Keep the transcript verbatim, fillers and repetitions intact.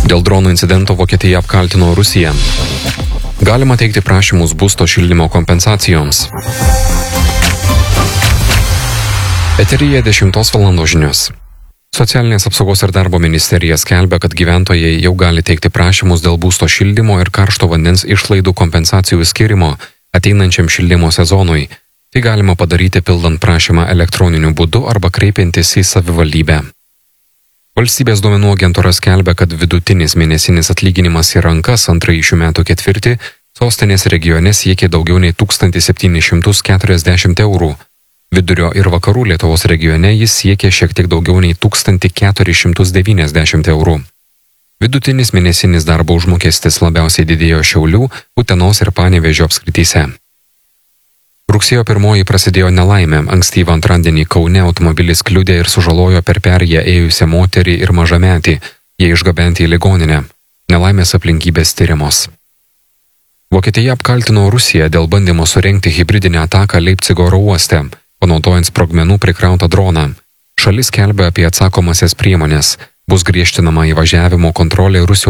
Dėl dronų incidento Vokietija apkaltino Rusiją. Galima teikti prašymus būsto šildymo kompensacijoms. Eteryje dešimtos valandos žinios. Socialinės apsaugos ir darbo ministerija skelbia, kad gyventojai jau gali teikti prašymus dėl būsto šildymo ir karšto vandens išlaidų kompensacijų skirimo ateinančiam šildymo sezonui. Tai galima padaryti pildant prašymą elektroniniu būdu arba kreipiantis į savivaldybę. Valstybės duomenų agentūra skelbia, kad vidutinis mėnesinis atlyginimas į rankas antrąjį šių metų ketvirtį sostinės regione siekė daugiau nei tūkstantį septynis šimtus keturiasdešimt eurų. Vidurio ir vakarų Lietuvos regione jis siekė šiek tiek daugiau nei tūkstantį keturis šimtus devyniasdešimt eurų. Vidutinis mėnesinis darbo užmokestis labiausiai didėjo Šiaulių, Utenos ir Panevėžio apskrityse. Rugsėjo pirmoji prasidėjo nelaimė. Ankstyvą antradienį Kaune automobilis kliudė ir sužalojo per perėją ėjusią moterį ir mažametį. Jie išgabenti į ligoninę. Nelaimės aplinkybės tyrimos. Vokietija apkaltino Rusiją dėl bandymo surengti hibridinę ataką Leipcigo oro uoste, panaudojant sprogmenų prikrautą droną. Šalis skelbia apie atsakomasias priemonės. Bus griežtinama įvažiavimo kontrolė Rusijos